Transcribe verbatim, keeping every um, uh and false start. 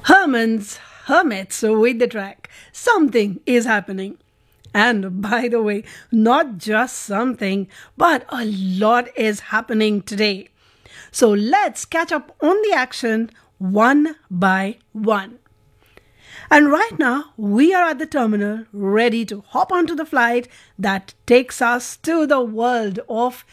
Herman's Hermits with the track Something is Happening. And by the way, not just something, but a lot is happening today. So let's catch up on the action one by one. And right now, we are at the terminal ready to hop onto the flight that takes us to the world of